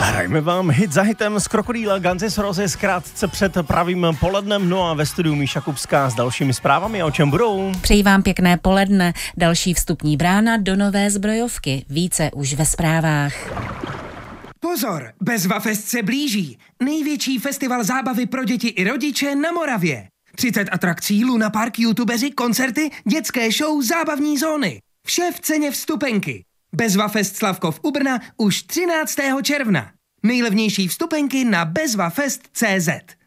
Hrajme vám hit za hitem z Krokodýla Guns N' Roses krátce před pravým polednem. No a ve studiu Míša Kupská s dalšími zprávami. A o čem budou? Přeji vám pěkné poledne. Další vstupní brána do nové zbrojovky. Více už ve zprávách. Pozor, Bezvafest se blíží. Největší festival zábavy pro děti i rodiče na Moravě. 30 atrakcí, Luna Park, youtubeři, koncerty, dětské show, zábavní zóny. Vše v ceně vstupenky. Bezvafest Slavkov u Brna už 13. června. Nejlevnější vstupenky na bezvafest.cz.